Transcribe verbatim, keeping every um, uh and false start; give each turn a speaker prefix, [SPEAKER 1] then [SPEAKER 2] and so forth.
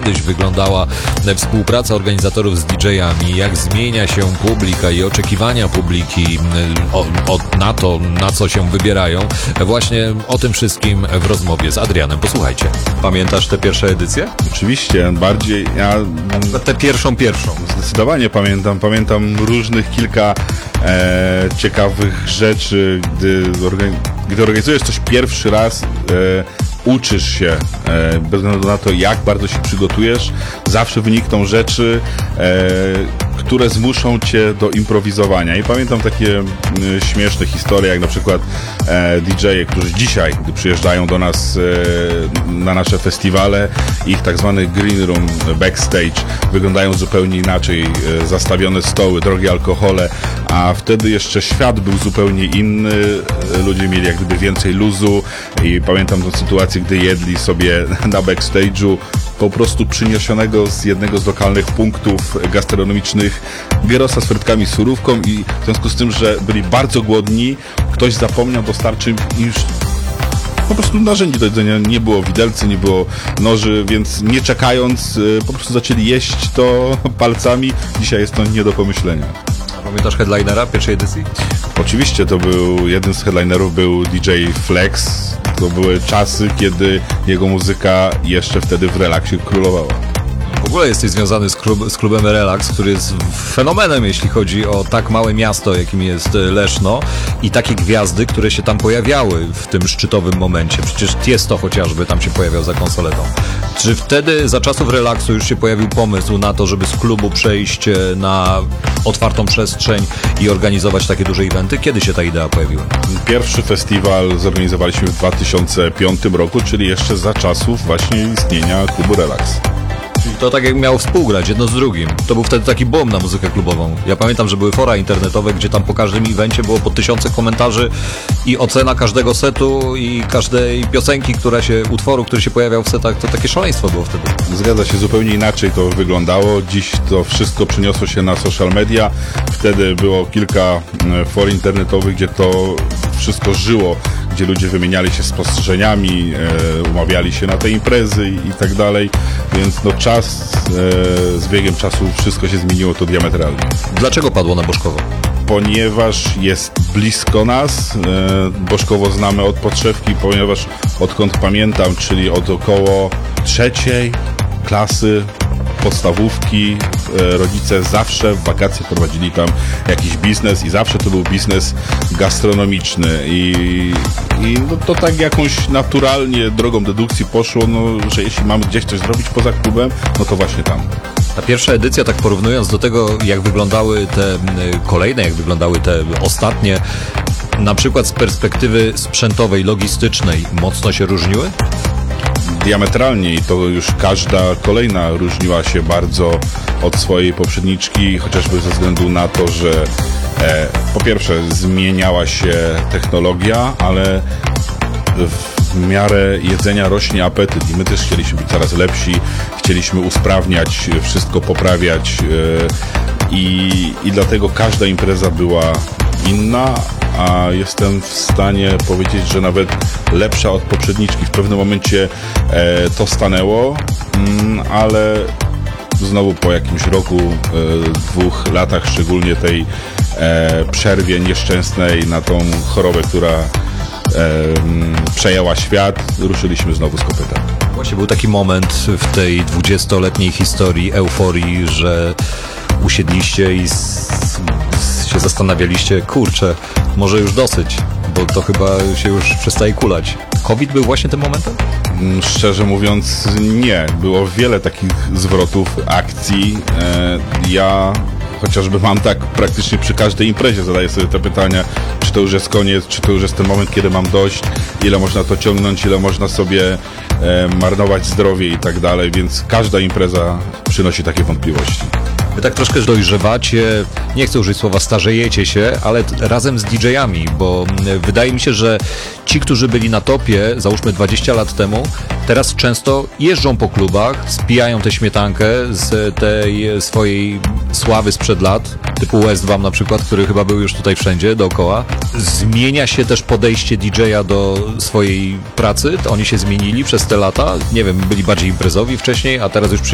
[SPEAKER 1] kiedyś wyglądała współpraca organizatorów z didżejami, jak zmienia się publika i oczekiwania publiki o, o, na to, na co się wybierają. Właśnie o tym wszystkim w rozmowie z Adrianem. Posłuchajcie. Pamiętasz tę pierwszą edycję?
[SPEAKER 2] Oczywiście, bardziej ja...
[SPEAKER 1] Tę pierwszą, pierwszą.
[SPEAKER 2] Zdecydowanie pamiętam. Pamiętam różnych kilka e, ciekawych rzeczy, gdy, organi- gdy organizujesz coś pierwszy raz, e, uczysz się, e, bez względu na to, jak bardzo się przygotujesz, zawsze wynikną rzeczy, e, które zmuszą cię do improwizowania. I pamiętam takie e, śmieszne historie, jak na przykład e, didżeje, którzy dzisiaj, gdy przyjeżdżają do nas e, na nasze festiwale, ich tak zwany green room, backstage wyglądają zupełnie inaczej, e, zastawione stoły, drogie alkohole, a wtedy jeszcze świat był zupełnie inny, e, ludzie mieli jak gdyby więcej luzu i pamiętam tę sytuację, gdy jedli sobie na backstage'u po prostu przyniesionego z jednego z lokalnych punktów gastronomicznych gyrosa z frytkami z surówką i w związku z tym, że byli bardzo głodni, ktoś zapomniał dostarczyć im po prostu narzędzi do jedzenia. Nie było widelcy, nie było noży, więc nie czekając po prostu zaczęli jeść to palcami. Dzisiaj jest to nie do pomyślenia.
[SPEAKER 1] Pamiętasz headlinera pierwszej edycji?
[SPEAKER 2] Oczywiście to był, jeden z headlinerów był D J Flex. To były czasy, kiedy jego muzyka jeszcze wtedy w relaksie królowała.
[SPEAKER 1] W ogóle jesteś związany z, klub, z klubem Relax, który jest fenomenem, jeśli chodzi o tak małe miasto, jakim jest Leszno i takie gwiazdy, które się tam pojawiały w tym szczytowym momencie. Przecież Tiesto chociażby tam się pojawiał za konsoletą. Czy wtedy za czasów Relaksu już się pojawił pomysł na to, żeby z klubu przejść na otwartą przestrzeń i organizować takie duże eventy? Kiedy się ta idea pojawiła?
[SPEAKER 2] Pierwszy festiwal zorganizowaliśmy w dwa tysiące piątym roku, czyli jeszcze za czasów właśnie istnienia klubu Relax.
[SPEAKER 1] To tak jak miało współgrać, jedno z drugim. To był wtedy taki boom na muzykę klubową. Ja pamiętam, że były fora internetowe, gdzie tam po każdym evencie było po tysiące komentarzy i ocena każdego setu i każdej piosenki, która się, utworu, który się pojawiał w setach, to takie szaleństwo było wtedy.
[SPEAKER 2] Zgadza się, zupełnie inaczej to wyglądało. Dziś to wszystko przeniosło się na social media. Wtedy było kilka for internetowych, gdzie to wszystko żyło, gdzie ludzie wymieniali się spostrzeżeniami, e, umawiali się na te imprezy i, i tak dalej, więc no czas, e, z biegiem czasu wszystko się zmieniło to diametralnie.
[SPEAKER 1] Dlaczego padło na Bożkowo?
[SPEAKER 2] Ponieważ jest blisko nas, e, Bożkowo znamy od podszewki, ponieważ odkąd pamiętam, czyli od około trzeciej klasy podstawówki, e, rodzice zawsze w wakacje prowadzili tam jakiś biznes i zawsze to był biznes gastronomiczny i, i no to tak jakąś naturalnie drogą dedukcji poszło, no, że jeśli mamy gdzieś coś zrobić poza klubem, no to właśnie tam.
[SPEAKER 1] Ta pierwsza edycja, tak porównując do tego, jak wyglądały te kolejne, jak wyglądały te ostatnie, na przykład z perspektywy sprzętowej, logistycznej, mocno się różniły?
[SPEAKER 2] Diametralnie i to już każda kolejna różniła się bardzo od swojej poprzedniczki, chociażby ze względu na to, że e, po pierwsze zmieniała się technologia, ale w miarę jedzenia rośnie apetyt i my też chcieliśmy być coraz lepsi, chcieliśmy usprawniać, wszystko poprawiać e, i, i dlatego każda impreza była inna, a jestem w stanie powiedzieć, że nawet lepsza od poprzedniczki. W pewnym momencie e, to stanęło, mm, ale znowu po jakimś roku, e, dwóch latach, szczególnie tej e, przerwie nieszczęsnej na tą chorobę, która e, przejęła świat, ruszyliśmy znowu z kopytem.
[SPEAKER 1] Właśnie był taki moment w tej dwudziestoletniej historii euforii, że usiedliście i z, z, się zastanawialiście, kurczę, może już dosyć, bo to chyba się już przestaje kulać. COVID był właśnie tym momentem?
[SPEAKER 2] Szczerze mówiąc nie. Było wiele takich zwrotów akcji. Ja chociażby mam tak praktycznie przy każdej imprezie, zadaję sobie te pytania, czy to już jest koniec, czy to już jest ten moment, kiedy mam dość, ile można to ciągnąć, ile można sobie marnować zdrowie i tak dalej, więc każda impreza przynosi takie wątpliwości.
[SPEAKER 1] Wy tak troszkę dojrzewacie, nie chcę użyć słowa starzejecie się, ale t- razem z didżejami, bo wydaje mi się, że ci, którzy byli na topie, załóżmy dwadzieścia lat temu, teraz często jeżdżą po klubach, spijają tę śmietankę z tej swojej sławy sprzed lat, typu Westbam na przykład, który chyba był już tutaj wszędzie dookoła. Zmienia się też podejście didżeja do swojej pracy, oni się zmienili przez te lata, nie wiem, byli bardziej imprezowi wcześniej, a teraz już przy